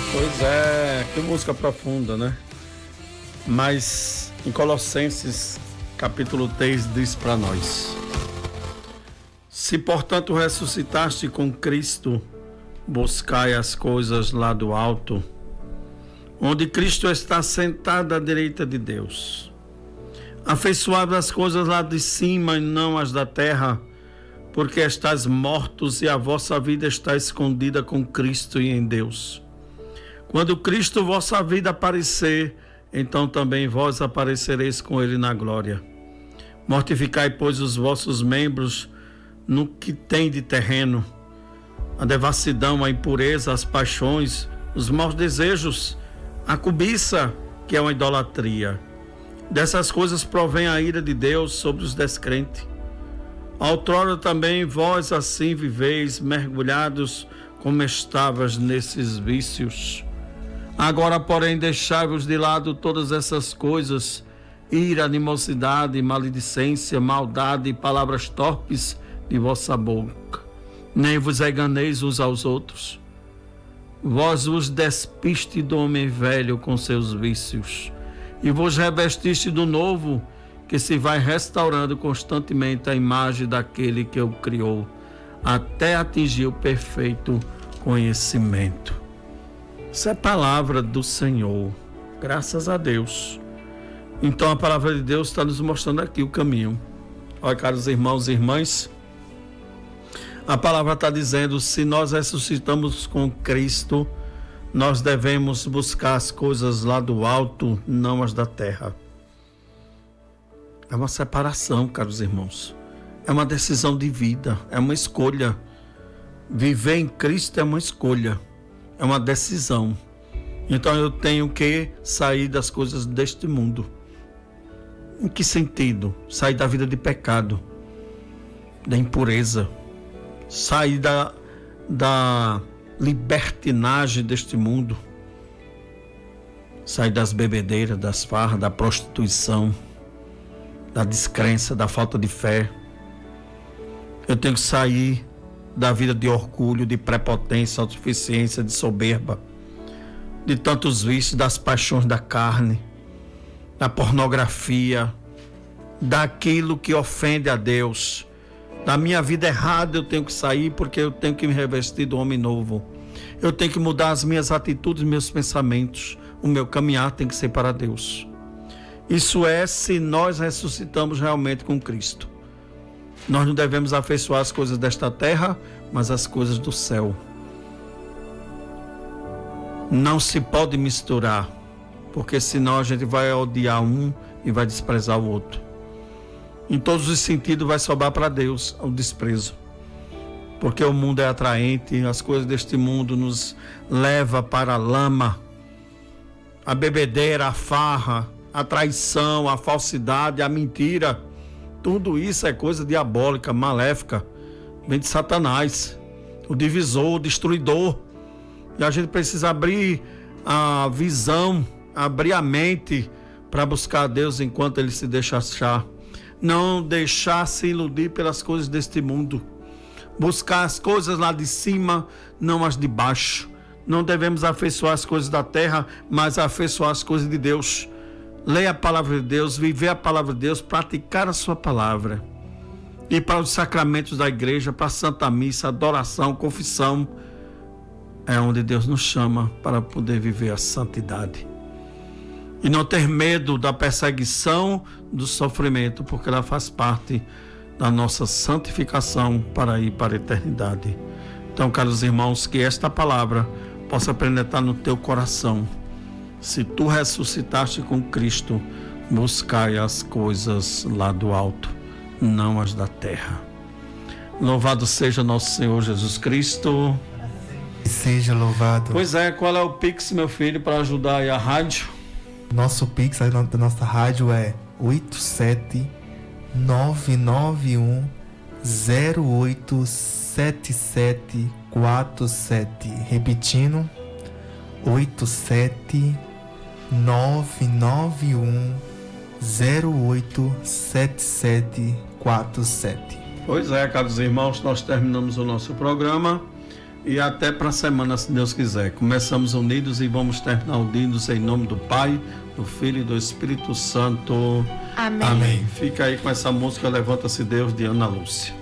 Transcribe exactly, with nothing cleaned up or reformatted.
Pois é, que música profunda, né? Mas em Colossenses capítulo três diz para nós: se portanto ressuscitaste com Cristo, buscai as coisas lá do alto, onde Cristo está sentado à direita de Deus. Afeiçoado as coisas lá de cima e não as da terra, porque estáis mortos e a vossa vida está escondida com Cristo e em Deus. Quando Cristo vossa vida aparecer, então também vós aparecereis com ele na glória. Mortificai, pois, os vossos membros no que tem de terreno, a devassidão, a impureza, as paixões, os maus desejos, a cobiça, que é uma idolatria. Dessas coisas provém a ira de Deus sobre os descrentes. Outrora também vós assim viveis, mergulhados como estavas nesses vícios. Agora, porém, deixai-vos de lado todas essas coisas: ira, animosidade, maledicência, maldade e palavras torpes de vossa boca. Nem vos enganeis uns aos outros. Vós vos despiste do homem velho com seus vícios, e vos revestiste do novo, que se vai restaurando constantemente a imagem daquele que o criou, até atingir o perfeito conhecimento. Essa é a palavra do Senhor, graças a Deus. Então a palavra de Deus está nos mostrando aqui o caminho. Olha, caros irmãos e irmãs, a palavra está dizendo: se nós ressuscitamos com Cristo, nós devemos buscar as coisas lá do alto, não as da terra. É uma separação, caros irmãos. É uma decisão de vida, é uma escolha. Viver em Cristo é uma escolha, é uma decisão. Então eu tenho que sair das coisas deste mundo. Em que sentido? Sair da vida de pecado, da impureza, sair da, da libertinagem deste mundo, sair das bebedeiras, das farras, da prostituição, da descrença, da falta de fé. Eu tenho que sair da vida de orgulho, de prepotência, autossuficiência, de soberba, de tantos vícios, das paixões da carne, da pornografia, daquilo que ofende a Deus. Da minha vida errada eu tenho que sair, porque eu tenho que me revestir do homem novo. Eu tenho que mudar as minhas atitudes, meus pensamentos. O meu caminhar tem que ser para Deus. Isso é se nós ressuscitamos realmente com Cristo. Nós não devemos afeiçoar as coisas desta terra, mas as coisas do céu. Não se pode misturar, porque senão a gente vai odiar um e vai desprezar o outro. Em todos os sentidos vai sobrar para Deus o desprezo, porque o mundo é atraente, as coisas deste mundo nos levam para a lama, a bebedeira, a farra, a traição, a falsidade, a mentira. Tudo isso é coisa diabólica, maléfica, vem de Satanás, o divisor, o destruidor. E a gente precisa abrir a visão, abrir a mente para buscar a Deus enquanto ele se deixa achar. Não deixar se iludir pelas coisas deste mundo. Buscar as coisas lá de cima, não as de baixo. Não devemos afeiçoar as coisas da terra, mas afeiçoar as coisas de Deus. Ler a palavra de Deus, viver a palavra de Deus, praticar a sua palavra. Ir para os sacramentos da igreja, para a Santa Missa, adoração, confissão. É onde Deus nos chama para poder viver a santidade. E não ter medo da perseguição, do sofrimento, porque ela faz parte da nossa santificação para ir para a eternidade. Então, caros irmãos, que esta palavra possa penetrar no teu coração. Se tu ressuscitaste com Cristo, buscai as coisas lá do alto, não as da terra. Louvado seja nosso Senhor Jesus Cristo. Seja louvado. Pois é, qual é o Pix, meu filho, para ajudar aí a rádio? Nosso Pix da nossa rádio é oito sete nove nove um zero oito sete sete quatro sete. Repetindo, oito sete nove nove um zero oito sete sete quatro sete. Pois é, caros irmãos, nós terminamos o nosso programa E até para a semana, se Deus quiser. Começamos unidos e vamos terminar unidos em nome do Pai, do Filho e do Espírito Santo. Amém. Amém. Fica aí com essa música Levanta-se Deus, de Ana Lúcia.